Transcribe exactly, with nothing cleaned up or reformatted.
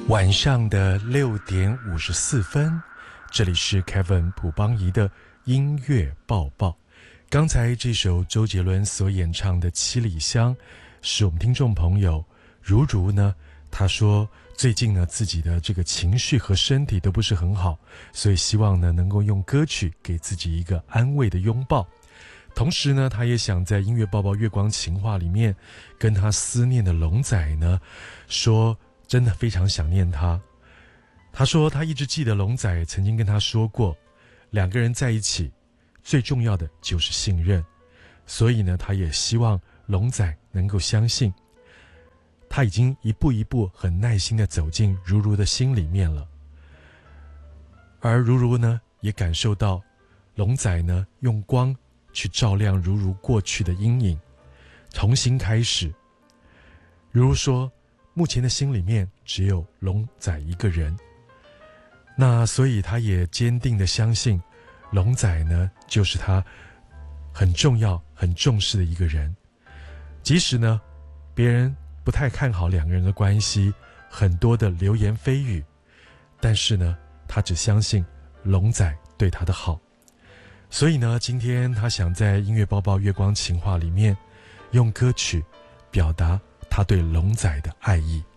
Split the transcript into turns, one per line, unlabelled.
晚上的六点五十四分，这里是 Kevin 朴邦仪的音乐报报。刚才这首周杰伦所演唱的《七里香》，是我们听众朋友如如呢，他说最近呢自己的这个情绪和身体都不是很好，所以希望呢能够用歌曲给自己一个安慰的拥抱。同时呢，他也想在音乐报报月光情话里面跟他思念的龙仔呢说，真的非常想念他。他说他一直记得龙仔曾经跟他说过，两个人在一起最重要的就是信任，所以呢他也希望龙仔能够相信，他已经一步一步很耐心地走进如如的心里面了。而如如呢也感受到龙仔呢用光去照亮如如过去的阴影，重新开始。如如说目前的心里面只有龙仔一个人，那所以他也坚定地相信龙仔呢就是他很重要很重视的一个人。即使呢别人不太看好两个人的关系，很多的流言蜚语，但是呢他只相信龙仔对他的好。所以呢今天他想在音乐报报月光情话里面用歌曲表达他对龙仔的爱意。